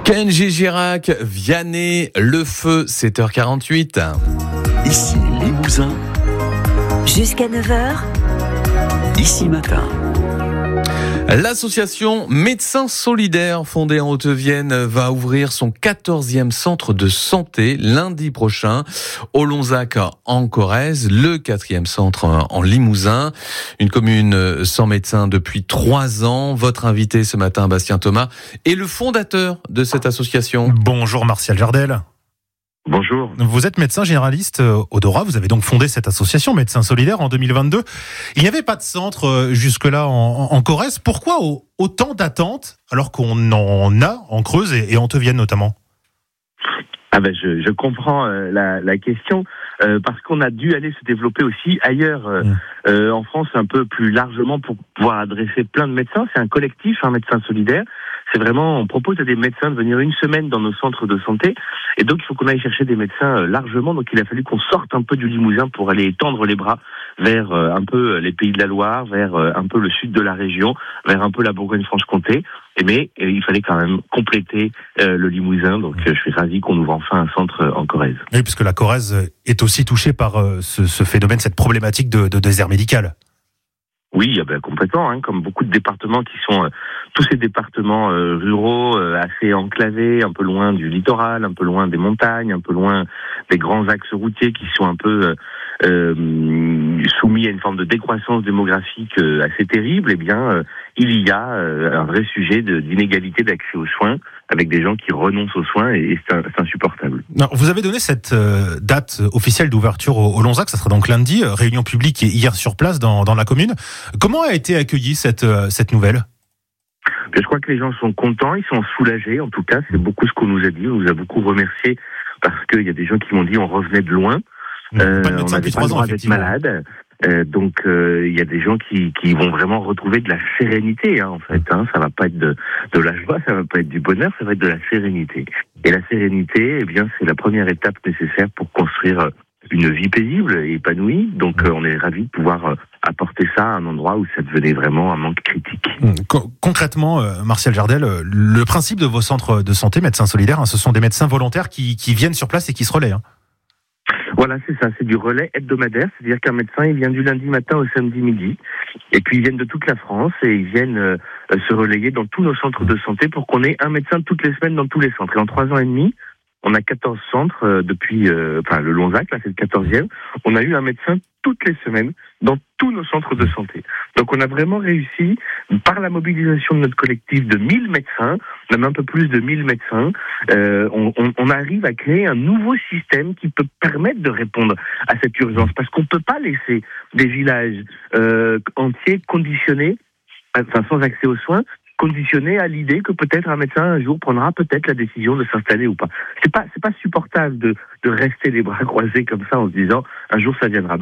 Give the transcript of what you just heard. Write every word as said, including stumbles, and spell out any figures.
Kenji Girac, Vianney, Le Feu, sept heures quarante-huit. Ici Limousin. Jusqu'à neuf heures. Ici Matin. L'association Médecins Solidaires, fondée en Haute-Vienne, va ouvrir son quatorzième centre de santé lundi prochain au Lonzac en Corrèze, le quatrième centre en Limousin. Une commune sans médecin depuis trois ans. Votre invité ce matin, Bastien Thomas, est le fondateur de cette association. Bonjour Martial Jardel. Bonjour. Vous êtes médecin généraliste au Dora, vous avez donc fondé cette association Médecins Solidaires en deux mille vingt-deux. Il n'y avait pas de centre jusque-là en, en Corrèze. Pourquoi autant d'attentes alors qu'on en a en Creuse et, et en Haute-Vienne notamment ? Ah ben je, je comprends euh, la, la question euh, parce qu'on a dû aller se développer aussi ailleurs euh, mmh. euh, en France un peu plus largement pour pouvoir adresser plein de médecins. C'est un collectif, un médecin solidaire. C'est vraiment, on propose à des médecins de venir une semaine dans nos centres de santé. Et donc, il faut qu'on aille chercher des médecins largement. Donc, il a fallu qu'on sorte un peu du Limousin pour aller étendre les bras vers un peu les Pays de la Loire, vers un peu le sud de la région, vers un peu la Bourgogne-Franche-Comté. Mais il fallait quand même compléter le Limousin. Donc, je suis ravi qu'on ouvre enfin un centre en Corrèze. Oui, puisque la Corrèze est aussi touchée par ce, ce phénomène, cette problématique de, de désert médical. Oui, ben, complètement, hein, comme beaucoup de départements qui sont euh, tous ces départements euh, ruraux, euh, assez enclavés, un peu loin du littoral, un peu loin des montagnes, un peu loin des grands axes routiers qui sont un peu euh, euh, soumis à une forme de décroissance démographique euh, assez terrible. Eh bien, euh, il y a euh, un vrai sujet de, d'inégalité d'accès aux soins, avec des gens qui renoncent aux soins, et, et c'est, un, c'est insupportable. Non, vous avez donné cette euh, date officielle d'ouverture au, au Lonzac, ça sera donc lundi, euh, réunion publique hier sur place dans, dans la commune. Comment a été accueillie cette, euh, cette nouvelle ? Je crois que les gens sont contents, ils sont soulagés, en tout cas, c'est beaucoup ce qu'on nous a dit, on nous a beaucoup remerciés, parce qu'il y a des gens qui m'ont dit on revenait de loin, euh, on n'avait pas le droit d'être malade. Euh, donc il euh, y a des gens qui, qui vont vraiment retrouver de la sérénité, hein, en fait. Hein. Ça va pas être de, de la joie, ça va pas être du bonheur, ça va être de la sérénité. Et la sérénité, eh bien, c'est la première étape nécessaire pour construire une vie paisible et épanouie. Donc euh, on est ravis de pouvoir euh, apporter ça à un endroit où ça devenait vraiment un manque critique. Con- concrètement, euh, Martial Jardel, euh, le principe de vos centres de santé, Médecins Solidaires, hein, ce sont des médecins volontaires qui, qui viennent sur place et qui se relaient. Hein. Voilà, c'est ça, c'est du relais hebdomadaire, c'est-à-dire qu'un médecin, il vient du lundi matin au samedi midi, et puis ils viennent de toute la France, et ils viennent euh, se relayer dans tous nos centres de santé pour qu'on ait un médecin toutes les semaines dans tous les centres. Et en trois ans et demi, on a quatorze centres euh, depuis, euh, enfin le Lonzac, là c'est le quatorzième, on a eu un médecin toutes les semaines dans tous nos centres de santé. Donc on a vraiment réussi, par la mobilisation de notre collectif de mille médecins, même un peu plus de mille médecins, euh, on, on, on arrive à créer un nouveau système qui peut permettre de répondre à cette urgence. Parce qu'on ne peut pas laisser des villages euh, entiers conditionnés, enfin sans accès aux soins, conditionné à l'idée que peut-être un médecin un jour prendra peut-être la décision de s'installer ou pas. C'est pas c'est pas supportable de de rester les bras croisés comme ça en se disant un jour ça viendra.